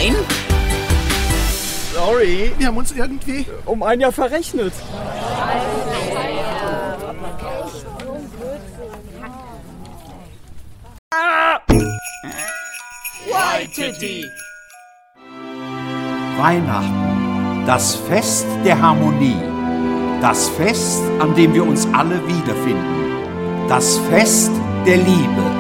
Nein? Sorry, wir haben uns irgendwie um ein Jahr verrechnet. Waititi. Weihnachten, das Fest der Harmonie, das Fest, an dem wir uns alle wiederfinden, das Fest der Liebe.